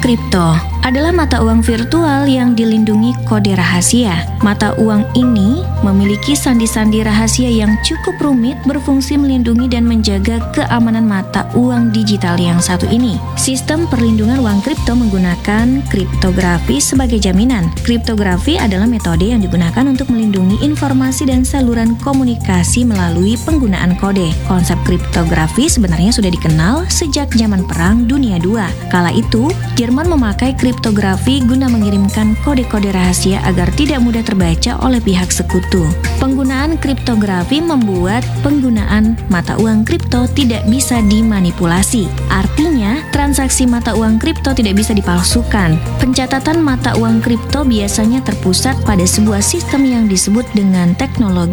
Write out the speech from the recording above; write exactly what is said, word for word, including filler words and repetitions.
kripto adalah mata uang virtual yang dilindungi kode rahasia. Mata uang ini memiliki sandi-sandi rahasia yang cukup rumit, berfungsi melindungi dan menjaga keamanan mata uang digital yang satu ini. Sistem perlindungan uang kripto menggunakan kriptografi sebagai jaminan. Kriptografi adalah metode yang digunakan untuk melindungi informasi dan saluran komunikasi melalui penggunaan kode. Konsep kriptografi sebenarnya sudah dikenal sejak zaman Perang Dunia kedua. Kala itu, Jerman memakai kriptografi guna mengirimkan kode-kode rahasia agar tidak mudah terbaca oleh pihak sekutu. Penggunaan kriptografi membuat penggunaan mata uang kripto tidak bisa dimanipulasi. Artinya, transaksi mata uang kripto tidak bisa dipalsukan. Pencatatan mata uang kripto biasanya terpusat pada sebuah sistem yang disebut dengan teknologi